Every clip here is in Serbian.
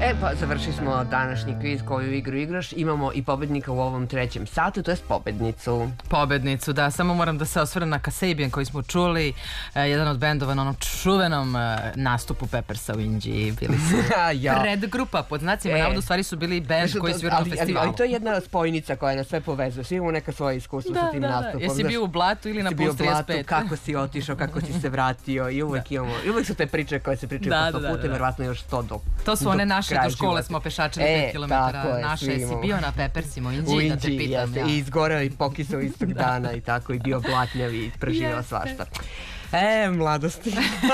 Pa završili smo današnji kviz Koju igru igraš. Imamo i pobednika u ovom trećem satu, to je pobednicu. Pobednicu, da, samo moram da se osvrnem na Kasabian koji smo čuli, jedan od bendova na onom čuvenom nastupu Peppersa u Inđiji. Bili su predgrupa, pod znacima navoda, u stvari su bili bend koji su virao na festivalu. Ali to je jedna spojnica koja nas sve povezuje. Svi imamo neka svoje iskustvo sa tim nastupom. Jesi bio u Blatu ili na Puls 35? Kako si otišao, kako si se vratio i uvek su te priče koje se pričaju po 100 puta, verovatno još 100 do to su one naše, do škole smo pešačili 5 km. Naše, si bio na Peppersima u Inđiji, da te pitam ja. I izgoreo i pokisao istog dana i tako, i bio blatnjav i preživao svašta. Mladosti.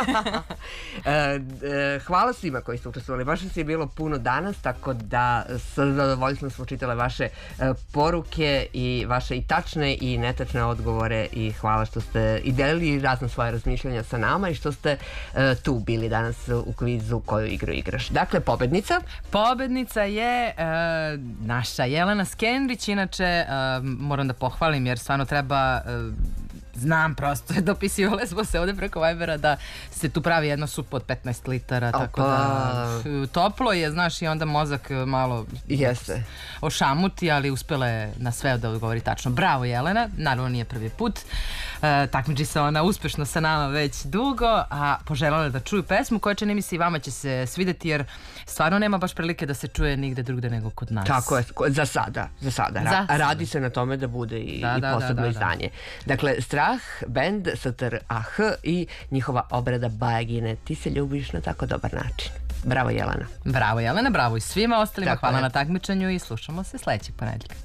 Hvala svima koji ste učestvovali. Baš nas je bilo puno danas, tako da sa zadovoljstvom smo čitale vaše poruke i vaše i tačne i netačne odgovore i hvala što ste i delili razne svoje razmišljanja sa nama i što ste tu bili danas u kvizu Koju igru igraš. Dakle, pobednica? Pobednica je naša Jelena Skendrić. Inače, moram da pohvalim jer stvarno treba... Znam, prosto, dopisivale smo se ovde preko Vibera da se tu pravi jedna supa od 15 litara, tako da toplo je, znaš, i onda mozak malo ošamuti, ali uspela je na sve da odgovori tačno. Bravo Jelena, naravno nije prvi put, takmiči se ona uspešno sa nama već dugo, a poželjela da čuju pesmu koja čini mi se i vama će se svideti jer stvarno nema baš prilike da se čuje nigde drugde nego kod nas. Tako je, za sada. Radi se na tome da bude i posebno izdanje. Dakle, Strah, bend STRAH i njihova obrada Bajagine. Ti se ljubiš na tako dobar način. Bravo Jelena. Bravo Jelena, bravo i svima ostalima. Hvala na takmičenju i slušamo se sledećeg ponedeljka.